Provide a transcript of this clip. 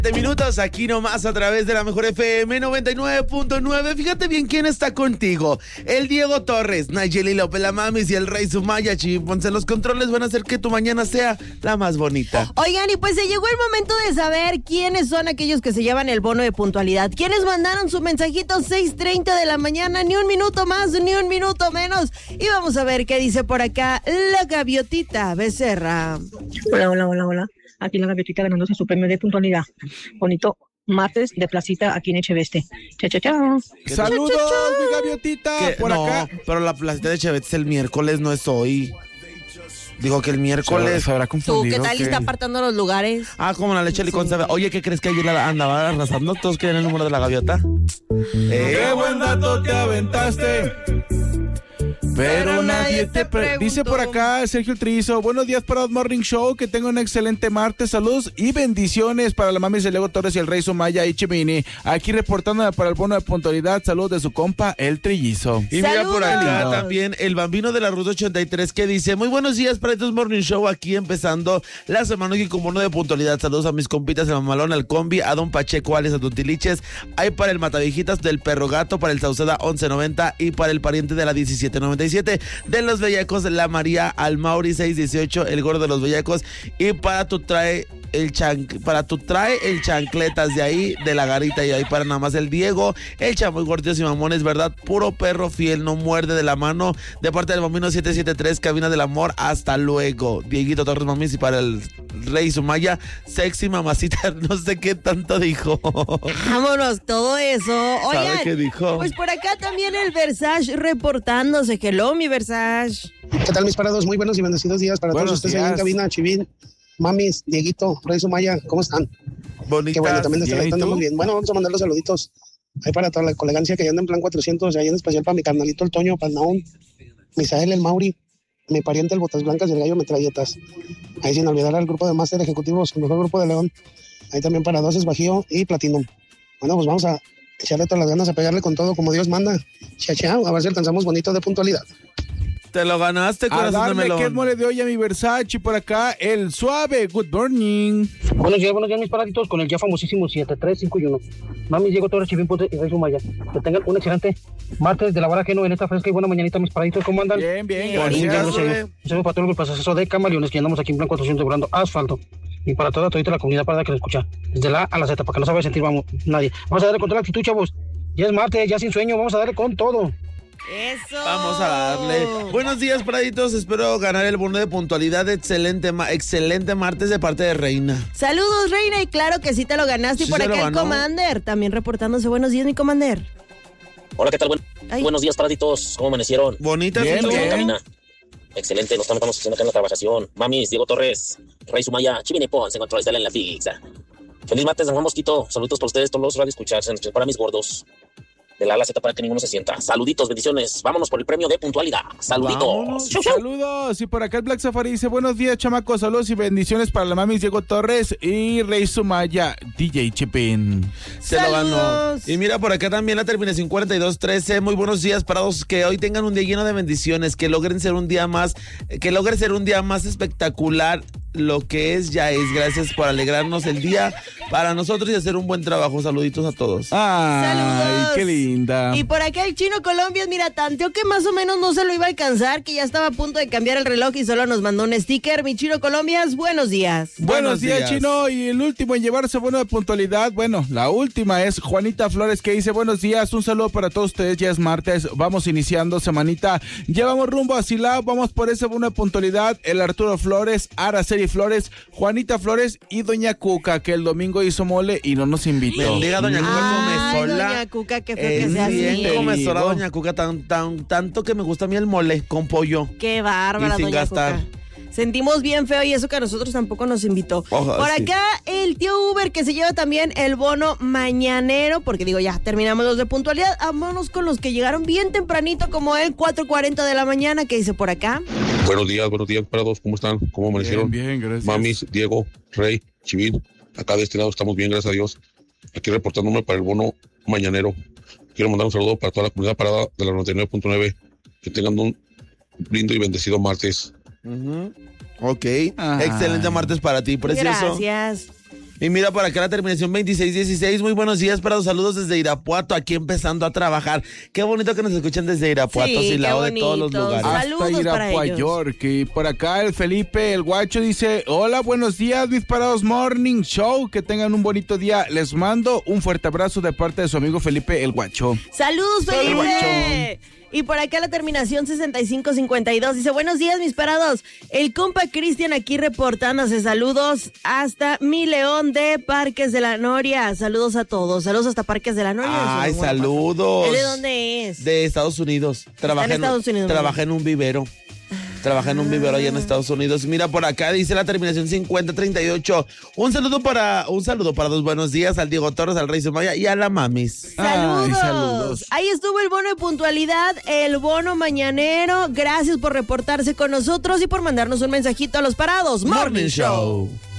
Minutos aquí nomás a través de la mejor FM 99.9. Fíjate bien quién está contigo. El Diego Torres, Nayeli López, la Mamis y el Rey Sumaya. Ponce en los controles, van a hacer que tu mañana sea la más bonita. Oigan, y pues se llegó el momento de saber quiénes son aquellos que se llevan el bono de puntualidad. ¿Quiénes mandaron su mensajito 6:30 de la mañana? Ni un minuto más, ni un minuto menos. Y vamos a ver qué dice por acá la Gaviotita Becerra. Hola. Aquí la Gaviotita ganándose su premio de puntualidad. Bonito martes de placita aquí en Echeveste. Chao. Saludos, mi Gaviotita. Por acá. Pero la placita de Echeveste es el miércoles, no es hoy. Digo que el miércoles. Se habrá confundido. ¿Tú qué tal está apartando los lugares? Como la leche licón sabe. Oye, ¿qué crees que ayer la andaba arrasando? ¿Todos quieren el número de la Gaviota? ¡Qué buen dato te aventaste! Pero nadie te preguntó. Dice por acá Sergio Trillizo, buenos días para el Morning Show, que tenga un excelente martes, saludos y bendiciones para la Mamis de Diego Torres y el Rey Sumaya y Chimini, aquí reportándome para el bono de puntualidad, saludos de su compa, el Trillizo. Y mira por acá también el Bambino de la Ruta 83 que dice, muy buenos días para estos Morning Show, aquí empezando la semana y con bono de puntualidad, saludos a mis compitas, el Mamalón, al Combi, a Don Pacheco, Alex, a Don Tiliches, hay para el Matavijitas del Perro Gato, para el Sauceda 1190 y para el pariente de la 1797 de los Bellacos, la María, al Mauri 618, el Gordo de los Bellacos, y para tu trae el chancletas de ahí, de la Garita, y ahí para nada más el Diego, el Chamoy Gordios y Mamones, verdad, puro perro fiel, no muerde de la mano, de parte del Bambino 773, Cabina del Amor, hasta luego, Dieguito Torres Mamis, y para el Rey Sumaya, sexy mamacita, no sé qué tanto dijo. Vámonos, todo eso. Oigan, ¿sabe qué dijo? Pues por acá también el Versace reportándose. Hello, mi Versace. ¿Qué tal, mis parados? Muy buenos y bendecidos días para buenos todos ustedes días. ahí en cabina, Chivín, Mamis, Dieguito, Rey Sumaya, ¿cómo están? Bonitas. Qué bueno, también Bien, están ¿y tú? muy bien. Bueno, vamos a mandar los saluditos ahí para toda la colegancia que ya anda en plan 400, ahí en especial para mi carnalito el Toño, para el Naón, Misael, el Mauri, mi pariente el Botas Blancas y el Gallo Metralletas. Ahí sin olvidar al grupo de Máster Ejecutivos, el mejor grupo de León. Ahí también para Doces, Bajío y Platinum. Bueno, pues vamos a echarle todas las ganas, a pegarle con todo como Dios manda. Chao, a ver si alcanzamos bonito de puntualidad. Te lo ganaste, A corazón de darle melón. que es mole de hoy a mi Versace, por acá el suave, good morning. Buenos días, mis paraditos, con el ya famosísimo 7351. Mami, Diego Torres, Chivín, Ponce y Rey Sumaya. Que tengan un excelente martes de la hora ajeno en esta fresca y buena mañanita, mis paraditos. ¿Cómo andan? Bien, Gracias, gracias. güey. Un saludo para todo el proceso de Camaleones, que andamos aquí en plan 400 logrando asfalto. Y para toda la comunidad para que lo escucha. Desde la A a la Z, para que no se vaya a sentir nadie. Vamos a darle con toda la actitud, chavos. Ya es martes, ya sin sueño, vamos a darle con todo. Eso. Vamos a darle. Buenos días, Praditos. Espero ganar el bono de puntualidad. Excelente martes de parte de Reina. Saludos, Reina, y claro que sí te lo ganaste. Y Sí por se lo acá el ganó. Commander también reportándose. Buenos días, mi Commander. Hola, ¿qué tal? Ay. Buenos días, paraditos. ¿Cómo amanecieron? Bonitas. Bien, ¿y tú? bien. Cabina. Excelente, nos estamos haciendo acá en la trabajación. Mamis, Diego Torres, Rey Sumaya, Chivine Ponce, en control, está en la fixa. Feliz martes, San Juan Mosquito. Saluditos para ustedes, todos los radioescuchas, para mis gordos. De la A a la Z para que ninguno se sienta. Saluditos, bendiciones. Vámonos por el premio de puntualidad. Saluditos. Vámonos. Saludos. Y por acá el Black Safari dice, buenos días, chamacos, saludos y bendiciones para la Mamis Diego Torres y Rey Sumaya, DJ Chipin. Se lo ganó. Saludos. Y mira, por acá también la terminación 4213. Muy buenos días, parados. Que hoy tengan un día lleno de bendiciones. Que logren ser un día más espectacular. Lo que es, ya es. Gracias por alegrarnos el día para nosotros y hacer un buen trabajo. Saluditos a todos. Ay, Saludos. qué linda. Y por acá el Chino Colombias, mira, tanteó que más o menos no se lo iba a alcanzar, que ya estaba a punto de cambiar el reloj y solo nos mandó un sticker. Mi Chino Colombias, buenos días. Buenos días, Chino. Y el último en llevarse bono de puntualidad, bueno, la última es Juanita Flores, que dice, buenos días, un saludo para todos ustedes, ya es martes, vamos iniciando semanita, ya vamos rumbo a Silao, vamos por ese bono de puntualidad, el Arturo Flores, Araceli Flores, Juanita Flores y Doña Cuca, que el domingo hizo mole y no nos invitó. Bendiga Doña Cuca Ay, Comesola. Doña Cuca, qué feo que sea Bien así. comesora Doña Cuca, tanto que me gusta a mí el mole con pollo. Qué bárbara, Y sin Doña gastar. Cuca. Sentimos bien feo y eso que a nosotros tampoco nos invitó. Ojalá, Por sí. acá el tío Uber que se lleva también el bono mañanero, porque digo, ya terminamos los de puntualidad. Vámonos con los que llegaron bien tempranito como él, 4:40 de la mañana, que dice por acá. Buenos días, parados. ¿Cómo están? ¿Cómo amanecieron? Bien, gracias. Mamis, Diego, Rey, Chivil. Acá de este lado estamos bien, gracias a Dios. Aquí reportándome para el bono mañanero. Quiero mandar un saludo para toda la comunidad parada de la 99.9. Que tengan un lindo y bendecido martes. Ok. Ah. Excelente martes para ti, precioso. Gracias. Y mira por acá la terminación 2616. Muy buenos días para los saludos desde Irapuato, aquí empezando a trabajar. Qué bonito que nos escuchen desde Irapuato, Sí, Silao, qué de todos los bonito. lugares. Saludos Hasta para ellos. Irapuayork. Y por acá el Felipe, el Guacho, dice: hola, buenos días, mis parados Morning Show. Que tengan un bonito día. Les mando un fuerte abrazo de parte de su amigo Felipe, el Guacho. ¡Saludos, Felipe! Guacho. Y por acá la terminación 6552 dice: buenos días, mis parados. El compa Cristian aquí reportándose. Saludos hasta mi León de Parques de la Noria. Saludos a todos. Saludos hasta Parques de la Noria. Ay, saludos. ¿Él de dónde es? De Estados Unidos. Trabaja en un vivero. Trabaja en un vivero allá en Estados Unidos. Mira, por acá dice la terminación 5038. Un saludo para los buenos días al Diego Torres, al Rey Sumaya y a la Mamis. ¡Saludos! Ay, saludos. Ahí estuvo el bono de puntualidad, el bono mañanero. Gracias por reportarse con nosotros y por mandarnos un mensajito a los parados. Morning Show.